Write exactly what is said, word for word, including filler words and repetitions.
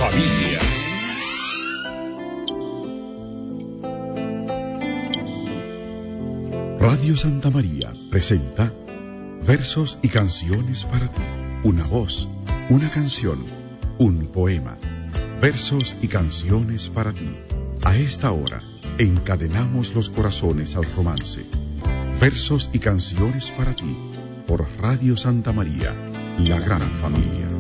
familia. Radio Santa María presenta Versos y canciones para ti. Una voz, una canción, un poema. Versos y canciones para ti. A esta hora, encadenamos los corazones al romance. Versos y canciones para ti, por Radio Santa María, la gran familia.